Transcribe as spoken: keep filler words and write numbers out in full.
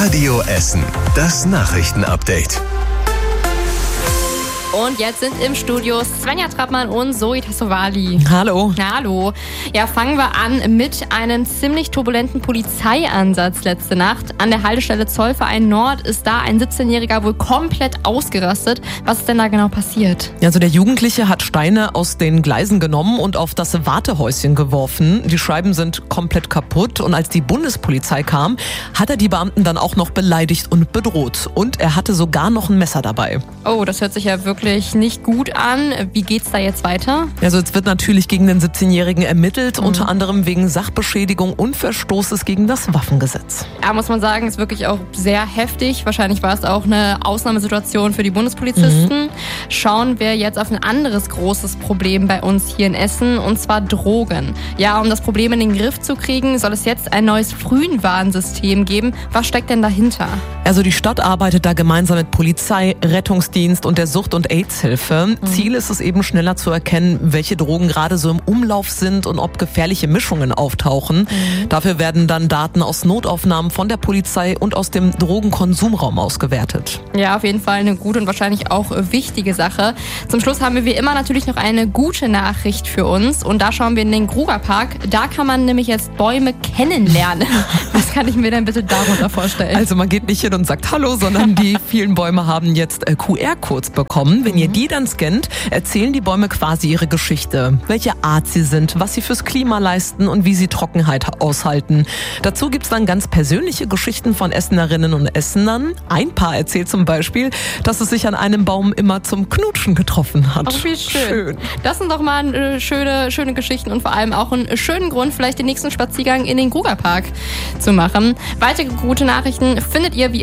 Radio Essen. Das Nachrichtenupdate. Und jetzt sind im Studio Svenja Trappmann und Zoe Tassovali. Hallo. Hallo. Ja, fangen wir an mit einem ziemlich turbulenten Polizeieinsatz letzte Nacht. An der Haltestelle Zollverein Nord ist da ein siebzehnjähriger wohl komplett ausgerastet. Was ist denn da genau passiert? Also der Jugendliche hat Steine aus den Gleisen genommen und auf das Wartehäuschen geworfen. Die Scheiben sind komplett kaputt und als die Bundespolizei kam, hat er die Beamten dann auch noch beleidigt und bedroht. Und er hatte sogar noch ein Messer dabei. Oh, das hört sich ja wirklich nicht gut an. Wie geht's da jetzt weiter? Also jetzt wird natürlich gegen den siebzehnjährigen ermittelt, mhm. unter anderem wegen Sachbeschädigung und Verstoßes gegen das Waffengesetz. Ja, muss man sagen, ist wirklich auch sehr heftig. Wahrscheinlich war es auch eine Ausnahmesituation für die Bundespolizisten. Mhm. Schauen wir jetzt auf ein anderes großes Problem bei uns hier in Essen, und zwar Drogen. Ja, um das Problem in den Griff zu kriegen, soll es jetzt ein neues Frühwarnsystem geben. Was steckt denn dahinter? Also die Stadt arbeitet da gemeinsam mit Polizei, Rettungsdienst und der Sucht- und AIDS-Hilfe. Mhm. Ziel ist es eben, schneller zu erkennen, welche Drogen gerade so im Umlauf sind und ob gefährliche Mischungen auftauchen. Mhm. Dafür werden dann Daten aus Notaufnahmen von der Polizei und aus dem Drogenkonsumraum ausgewertet. Ja, auf jeden Fall eine gute und wahrscheinlich auch wichtige Sache. Zum Schluss haben wir wie immer natürlich noch eine gute Nachricht für uns. Und da schauen wir in den Grugerpark. Da kann man nämlich jetzt Bäume kennenlernen. Was kann ich mir denn bitte darunter vorstellen? Also man geht nicht hin und sagt Hallo, sondern die vielen Bäume haben jetzt Q R-Codes bekommen. Wenn ihr die dann scannt, erzählen die Bäume quasi ihre Geschichte. Welche Art sie sind, was sie fürs Klima leisten und wie sie Trockenheit aushalten. Dazu gibt's dann ganz persönliche Geschichten von Essenerinnen und Essenern. Ein Paar erzählt zum Beispiel, dass es sich an einem Baum immer zum Knutschen getroffen hat. Ach, wie schön. schön. Das sind doch mal äh, schöne, schöne Geschichten und vor allem auch einen schönen Grund, vielleicht den nächsten Spaziergang in den Grugerpark zu machen. Weitere gute Nachrichten findet ihr wie